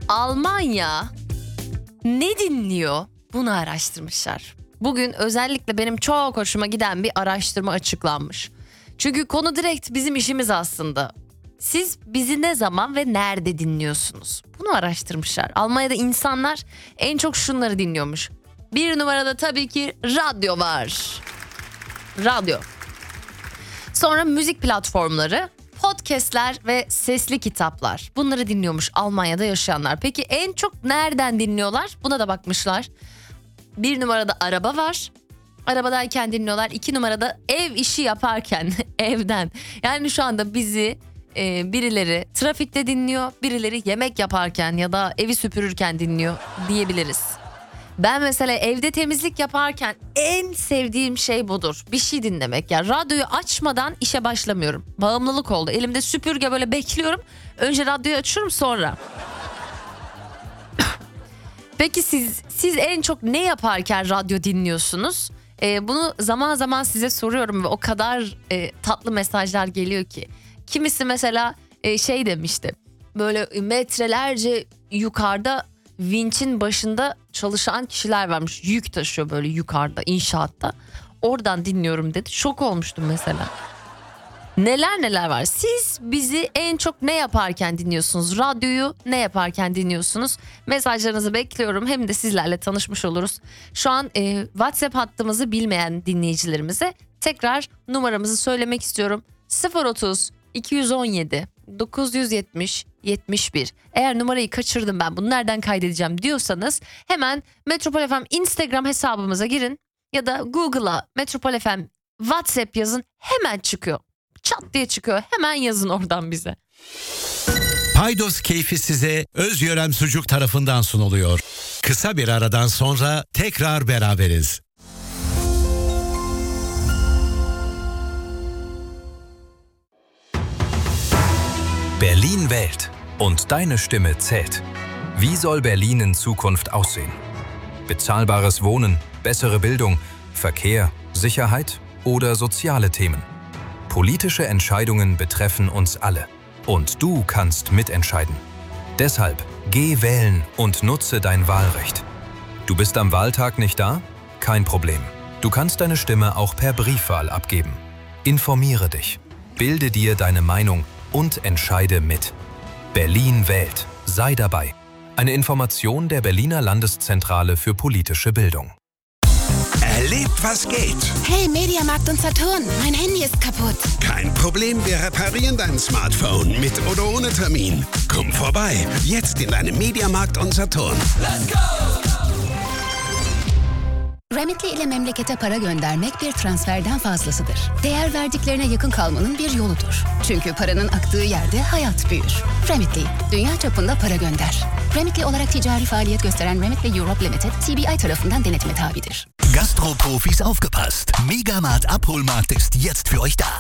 Almanya ne dinliyor? Bunu araştırmışlar. Bugün özellikle benim çok hoşuma giden bir araştırma açıklanmış. Çünkü konu direkt bizim işimiz aslında. Siz bizi ne zaman ve nerede dinliyorsunuz? Bunu araştırmışlar. Almanya'da insanlar en çok şunları dinliyormuş. Bir numarada tabii ki radyo var. Radyo. Sonra müzik platformları, podcastler ve sesli kitaplar. Bunları dinliyormuş Almanya'da yaşayanlar. Peki en çok nereden dinliyorlar? Buna da bakmışlar. Bir numarada araba var. Arabadayken dinliyorlar. 2 numarada ev işi yaparken evden. Yani şu anda bizi birileri trafikte dinliyor. Birileri yemek yaparken ya da evi süpürürken dinliyor diyebiliriz. Ben mesela evde temizlik yaparken en sevdiğim şey budur. Bir şey dinlemek. Yani radyoyu açmadan işe başlamıyorum. Bağımlılık oldu. Elimde süpürge böyle bekliyorum. Önce radyoyu açıyorum sonra. Peki siz en çok ne yaparken radyo dinliyorsunuz? Bunu zaman zaman size soruyorum ve o kadar tatlı mesajlar geliyor ki. Kimisi mesela şey demişti. Böyle metrelerce yukarıda vinçin başında çalışan kişiler varmış. Yük taşıyor böyle yukarıda inşaatta. Oradan dinliyorum dedi. Şok olmuştum mesela. Neler var. Siz bizi en çok ne yaparken dinliyorsunuz? Radyoyu ne yaparken dinliyorsunuz? Mesajlarınızı bekliyorum. Hem de sizlerle tanışmış oluruz. Şu an WhatsApp hattımızı bilmeyen dinleyicilerimize tekrar numaramızı söylemek istiyorum. 030 217 970 71. Eğer numarayı kaçırdım ben bunu nereden kaydedeceğim diyorsanız hemen Metropol FM Instagram hesabımıza girin ya da Google'a Metropol FM WhatsApp yazın, hemen çıkıyor. Çat diye çıkıyor. Hemen yazın oradan bize. Paydos keyfi size Özyörem Sucuk tarafından sunuluyor. Kısa bir aradan sonra tekrar beraberiz. Berlin wählt und deine Stimme zählt. Wie soll Berlin in Zukunft aussehen? Bezahlbares Wohnen, bessere Bildung, Verkehr, Sicherheit oder soziale Themen? Politische Entscheidungen betreffen uns alle. Und du kannst mitentscheiden. Deshalb geh wählen und nutze dein Wahlrecht. Du bist am Wahltag nicht da? Kein Problem. Du kannst deine Stimme auch per Briefwahl abgeben. Informiere dich, bilde dir deine Meinung und entscheide mit. Berlin wählt. Sei dabei. Eine Information der Berliner Landeszentrale für politische Bildung. Erlebt, was geht. Hey, Mediamarkt und Saturn, mein Handy ist kaputt. Kein Problem, wir reparieren dein Smartphone mit oder ohne Termin. Komm vorbei, jetzt in deinem Mediamarkt und Saturn. Let's go! Remitly ile memlekete para göndermek bir transferden fazlasıdır. Değer verdiklerine yakın kalmanın bir yoludur. Çünkü paranın aktığı yerde hayat büyür. Remitly, dünya çapında para gönder. Remitly olarak ticari faaliyet gösteren Remitly Europe Limited, CBI tarafından denetime tabidir. Gastroprofis aufgepasst! Megamarkt Abholmarkt ist jetzt für euch da.